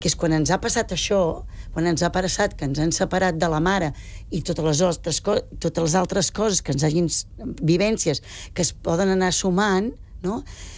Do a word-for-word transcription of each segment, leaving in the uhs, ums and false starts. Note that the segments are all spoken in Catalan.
que és quan ens ha passat això, quan ens ha passat que ens han separat de la mare i totes les altres, totes les altres coses que ens hagin vivències que es poden anar sumant, no?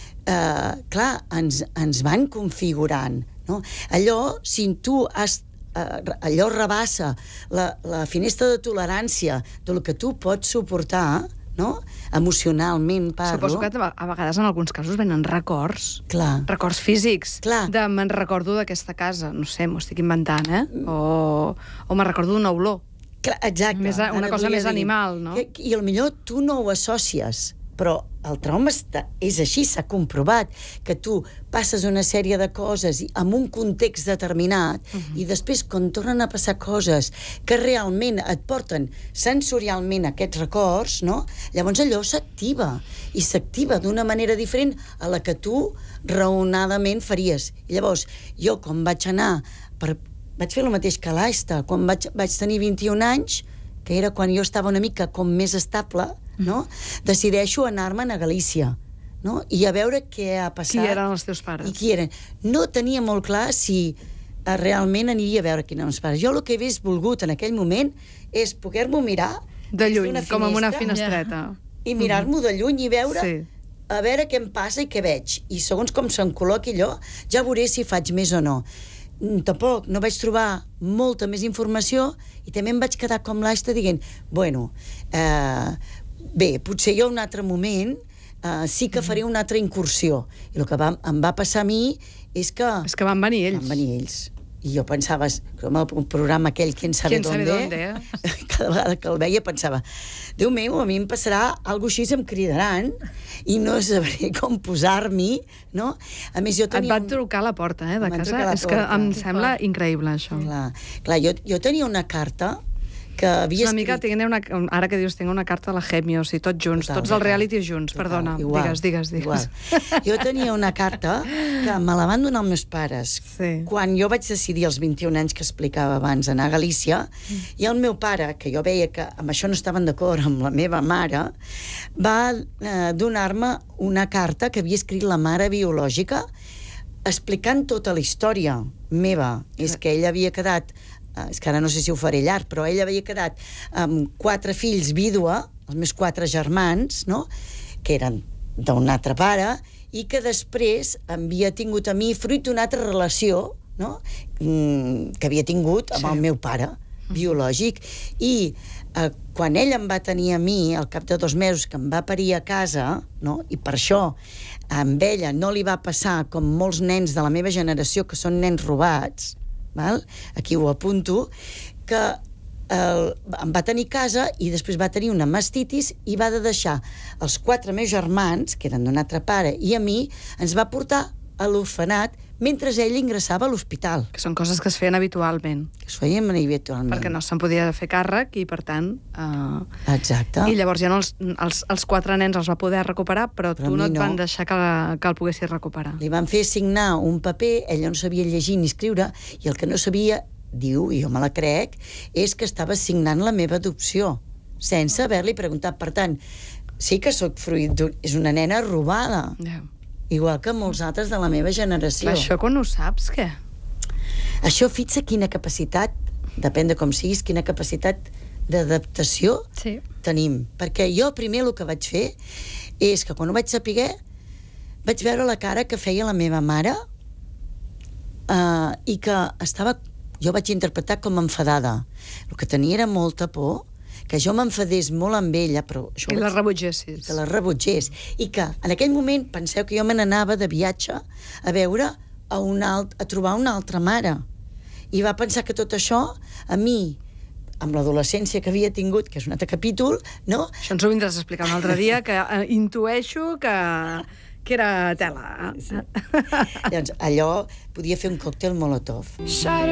Eh, clar, ens, ens van configurant, no? Allò, si tu has eh, allò rebassa la, la finestra de tolerància del que tu pots suportar, no? Emocionalment parlo. Suposo que a vegades en alguns casos venen records, Clar. records físics, Clar. de me'n recordo d'aquesta casa, no sé, m'ho estic inventant, eh? O, o me'n recordo d'una olor. Clar, exacte. Més, una Ara cosa volia més dir, animal, no? Que, I potser tu no ho associes, però el trauma està, és així, s'ha comprovat, que tu passes una sèrie de coses en un context determinat uh -huh. i després, quan tornen a passar coses que realment et porten sensorialment aquests records, no? Llavors allò s'activa, i s'activa d'una manera diferent a la que tu raonadament faries. I llavors, jo, quan vaig anar, per, vaig fer el mateix que l'Aista, quan vaig, vaig tenir vint-i-un anys, que era quan jo estava una mica com més estable, no? Decideixo anar-me'n a Galícia, no? I a veure què ha passat. Qui eren els teus pares? I qui eren. No tenia molt clar si eh, realment aniria a veure qui eren els pares. Jo el que hagués volgut en aquell moment és poder-m'ho mirar de lluny, com amb una finestreta. I mirar-m'ho de lluny i veure sí. a veure què em passa i què veig. I segons com se'm col·loqui allò, ja veuré si faig més o no. Tampoc no vaig trobar molta més informació i també em vaig quedar com l'Aista dient, bueno, eh, bé, potser jo un altre moment uh, sí que faré una altra incursió. I el que va, em va passar a mi és que... És que van venir ells. Van venir ells. I jo pensava, com el programa aquell Quién sabe dónde, cada vegada que el veia pensava, Déu meu, a mi em passarà alguna cosa així, em cridaran i no sabré com posar-m'hi, no? A més, jo tenia... Et van trucar a la porta, eh, de casa? És que em sembla increïble, això. Clar, clar jo, jo tenia una carta que havia una mica, tinc una, ara que dius, tinc una carta a la Gemio, o sigui, tots junts, total, tots els realities junts, total, perdona, igual, digues, digues, digues. Igual. Jo tenia una carta que me la van donar els meus pares. Sí. Quan jo vaig decidir als vint-i-un anys que explicava abans anar a Galícia, mm. i el meu pare, que jo veia que amb això no estaven d'acord amb la meva mare, va eh, donar-me una carta que havia escrit la mare biològica explicant tota la història meva. És que ella havia quedat... és que ara no sé si ho faré llarg, però ella havia quedat amb quatre fills vídua, els meus quatre germans, no? Que eren d'un altre pare, i que després havia tingut a mi fruit d'una altra relació, no? que havia tingut amb sí. el meu pare biològic, i eh, quan ell em va tenir a mi, al cap de dos mesos que em va parir a casa, no? I per això amb ella no li va passar com molts nens de la meva generació, que són nens robats, val? Aquí ho apunto, que el, em va tenir casa i després va tenir una mastitis i va de deixar els quatre meus germans, que eren d'un altre pare, i a mi, ens va portar a l'orfenat mentre ell ingressava a l'hospital. Que són coses que es feien habitualment. Que es feien habitualment. Perquè no se'n podia fer càrrec i, per tant... Uh... Exacte. I llavors ja no els, els, els quatre nens els va poder recuperar, però, però tu no et van no. deixar que, la, que el poguessis recuperar. Li van fer signar un paper, ella no sabia llegir ni escriure, i el que no sabia, diu, i jo me la crec, és que estava signant la meva adopció, sense haver-li preguntat. Per tant, sí que sóc fruit d'un... És una nena robada. Yeah. Igual que molts altres de la meva generació. Però això quan ho saps, què? Això, fixa quina capacitat, depèn de com siguis, quina capacitat d'adaptació sí. tenim. Perquè jo primer el que vaig fer és que quan ho vaig saber vaig veure la cara que feia la meva mare uh, i que estava, jo vaig interpretar com enfadada. El que tenia era molta por, que jo m'enfadés molt amb ella, però... Això I la rebutgessis. Que la rebutgés. I que en aquell moment penseu que jo me n'anava de viatge a veure a, una alt, a trobar una altra mare. I va pensar que tot això, a mi, amb l'adolescència que havia tingut, que és un altre capítol, no? Això ens ho vindràs a explicar un altre dia, que eh, intueixo que... que era tela. Sí. Llavors, allò podia fer un còctel Molotov.